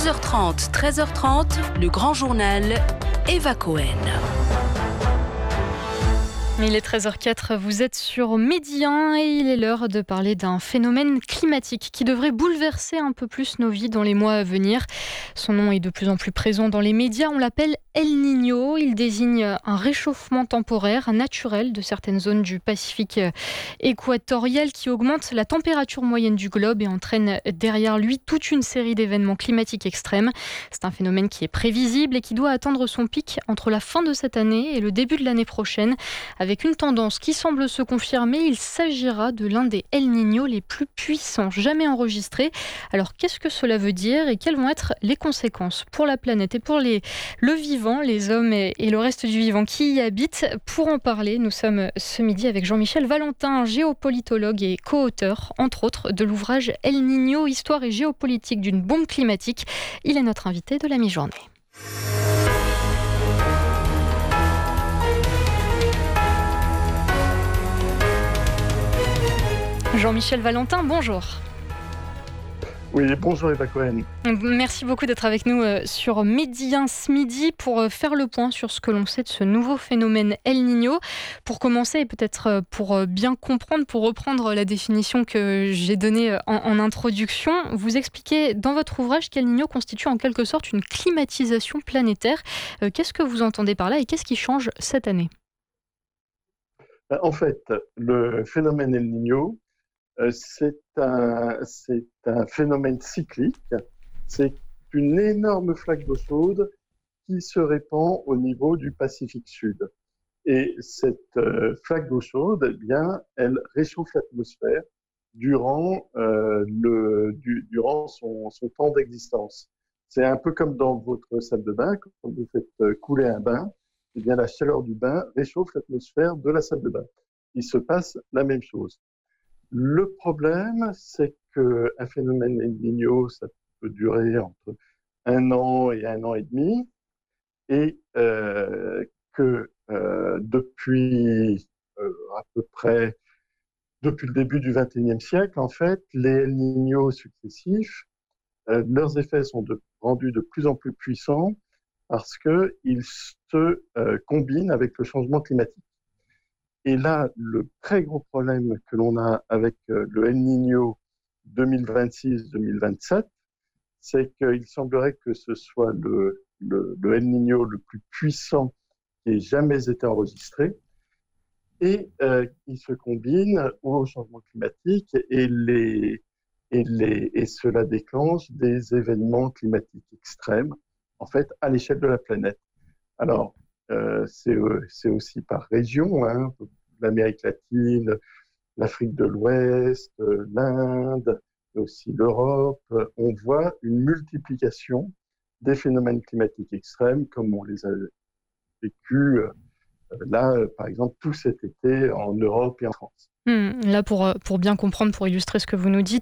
12h30, 13h30, le grand journal, Eva Cohen. Il est 13h04, vous êtes sur Midi 1 et il est l'heure de parler d'un phénomène climatique qui devrait bouleverser un peu plus nos vies dans les mois à venir. Son nom est de plus en plus présent dans les médias, on l'appelle El Niño. Il désigne un réchauffement temporaire naturel de certaines zones du Pacifique équatorial qui augmente la température moyenne du globe et entraîne derrière lui toute une série d'événements climatiques extrêmes. C'est un phénomène qui est prévisible et qui doit atteindre son pic entre la fin de cette année et le début de l'année prochaine. Avec une tendance qui semble se confirmer, il s'agira de l'un des El Niño les plus puissants jamais enregistrés. Alors qu'est-ce que cela veut dire et quelles vont être les conséquences pour la planète et pour le vivant, les hommes et le reste du vivant qui y habitent? Pour en parler, nous sommes ce midi avec Jean-Michel Valentin, géopolitologue et co-auteur, entre autres, de l'ouvrage El Niño, histoire et géopolitique d'une bombe climatique. Il est notre invité de la mi-journée. Jean-Michel Valentin, bonjour. Oui, bonjour Eva Cohen. Merci beaucoup d'être avec nous sur Midi 1 ce midi pour faire le point sur ce que l'on sait de ce nouveau phénomène El Niño. Pour commencer et peut-être pour bien comprendre, pour reprendre la définition que j'ai donnée en introduction, vous expliquez dans votre ouvrage qu'El Niño constitue en quelque sorte une climatisation planétaire. Qu'est-ce que vous entendez par là et qu'est-ce qui change cette année ? En fait, le phénomène El Niño, c'est un phénomène cyclique. C'est une énorme flaque d'eau chaude qui se répand au niveau du Pacifique Sud. Et cette flaque d'eau chaude, eh bien, elle réchauffe l'atmosphère durant son temps d'existence. C'est un peu comme dans votre salle de bain, quand vous faites couler un bain, eh bien, la chaleur du bain réchauffe l'atmosphère de la salle de bain. Il se passe la même chose. Le problème, c'est qu'un phénomène El Niño, ça peut durer entre 1 an et 1 an et demi, et depuis à peu près, depuis le début du XXIe siècle, en fait, les El Niño successifs, leurs effets sont rendus de plus en plus puissants parce qu'ils se combinent avec le changement climatique. Et là, le très gros problème que l'on a avec le El Niño 2026-2027, c'est qu'il semblerait que ce soit le El Niño le plus puissant qui ait jamais été enregistré et qui se combine au changement climatique et cela déclenche des événements climatiques extrêmes, en fait, à l'échelle de la planète. Alors, c'est aussi par région, hein, l'Amérique latine, l'Afrique de l'Ouest, l'Inde, aussi l'Europe. On voit une multiplication des phénomènes climatiques extrêmes comme on les a vécus là, par exemple, tout cet été en Europe et en France. Là, pour bien comprendre, pour illustrer ce que vous nous dites,